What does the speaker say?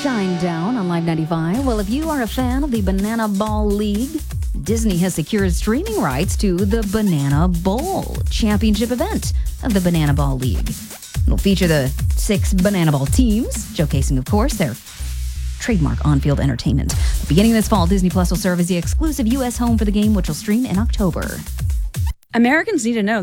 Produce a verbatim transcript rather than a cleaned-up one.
Shinedown on Live ninety-five. Well, if you are a fan of the Banana Ball League, Disney has secured streaming rights to the Banana Bowl championship event of the Banana Ball League. It'll feature the six Banana Ball teams, showcasing, of course, their trademark on-field entertainment. Beginning this fall, Disney Plus will serve as the exclusive U S home for the game, which will stream in October. Americans need to know